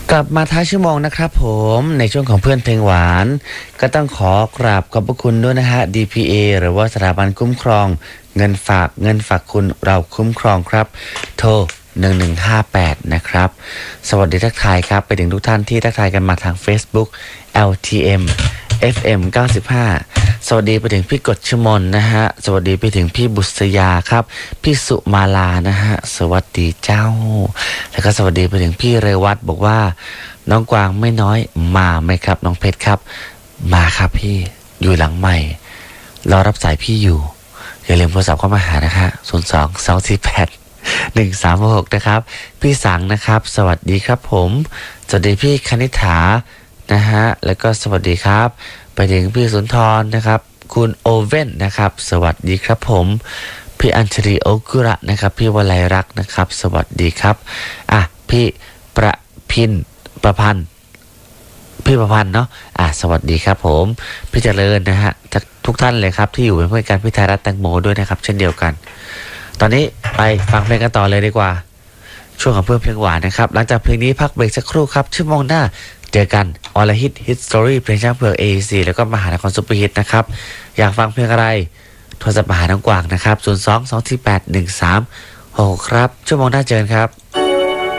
กลับมาท้ายชั่วโมงนะครับผมในช่วงของเพื่อนเพลงหวานก็ต้องขอกราบขอบพระคุณด้วยนะฮะ DPA หรือว่าสถาบันคุ้มครองเงินฝากคุณเราคุ้มครองครับโทร1158นะครับสวัสดีทักทายครับไปถึงทุกท่านที่ทักทายกันมาทาง Facebook LTM FM 95สวัสดีไปถึงพี่กฎชมนนะฮะสวัสดีไปถึงพี่บุษยาครับพี่สุมาลานะฮะสวัสดีเจ้าแล้วก็สวัสดีไปถึงพี่เรวัตบอกว่าน้องกวางไม่น้อยมาไหมครับน้องเพชรครับมาครับพี่อยู่หลังใหม่รอรับสายพี่อยู่อย่าลืมโทรศัพท์เข้ามาหานะคะ02-248-1366นะครับพี่สังนะครับสวัสดีครับผมสวัสดีพี่คณิษฐานะฮะแล้วก็สวัสดีครับไปถึงพี่สุนทรนะครับคุณโอเว่นนะครับสวัสดีครับผมพี่อัญชลีโอกุระนะครับพี่วลัยรักษ์นะครับสวัสดีครับพี่ประพันธ์เนาะสวัสดีครับผมพี่เจริญนะฮะจากทุกท่านเลยครับที่อยู่เป็นเพื่อนกันพี่ไทยรัฐแตงโมด้วยนะครับเช่นเดียวกันตอนนี้ไปฟังเพลงกันต่อเลยดีกว่าช่วงของเพื่อนเพลงหวานนะครับหลังจากเพลงนี้พักเบรกสักครู่ครับชั่วโมงหน้าเจอกันออลฮิตฮิตสตอรี่เพลงช้างเผือก AEC แล้วก็มหานครซุปเปอร์ฮิตนะครับอยากฟังเพลงอะไรโทรศัพท์มาหาน้องกวางนะครับ02-248-1366ครับชั่วโมงหน้าเจอกันครับ